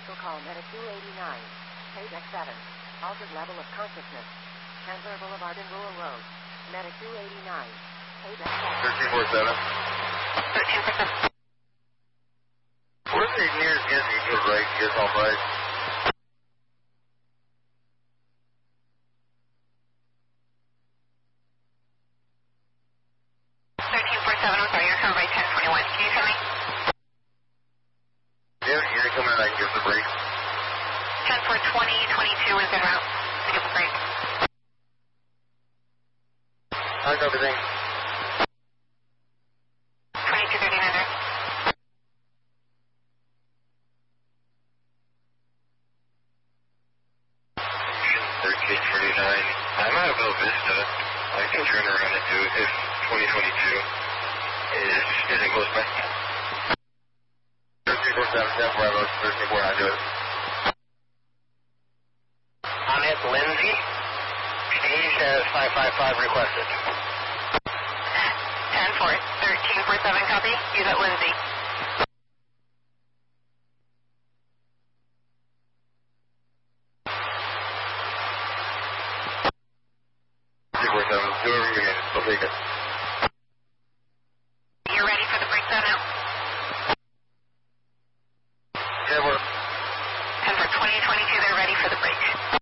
Vehicle call Medic 289. Page X7. Altered level of consciousness. Chandler Boulevard and Rural Road. Medic 289. Page X7. 1347. 1347. Where's the nearest Gizzy? Good right, Giz off right. I'm sorry, you're coming right 1021. Can you hear me? Yeah, you're coming in, I can give the brake. 10-4-20-22 is en route to give the brake. How's everything? 2239 there. 1349. I'm out of Bella Vista. I can turn around and do it if 2022 isn't close by. 1347, Bravo, 1349, I do it. I'm at Lindsay. Stage has 555 requested. 10-4-1347, copy. He's at Lindsay. Whoever you get, we'll take it. You're ready for the breakdown now? Yeah, we're 10-4-20-22, they're ready for the break.